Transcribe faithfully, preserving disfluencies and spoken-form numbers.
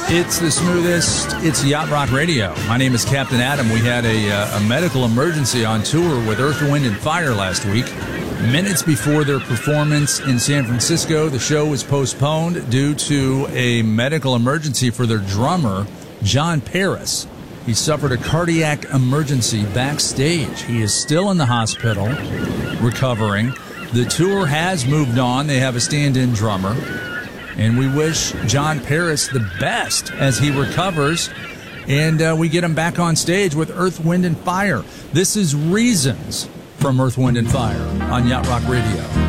It's the smoothest. It's Yacht Rock Radio. My name is Captain Adam. We had a, uh, a medical emergency on tour with Earth, Wind, and Fire last week. Minutes before their performance in San Francisco, the show was postponed due to a medical emergency for their drummer, John Paris. He suffered a cardiac emergency backstage. He is still in the hospital, recovering. The tour has moved on. They have a stand-in drummer. And we wish John Paris the best as he recovers and uh, we get him back on stage with Earth, Wind, and Fire. This is Reasons from Earth, Wind, and Fire on Yacht Rock Radio.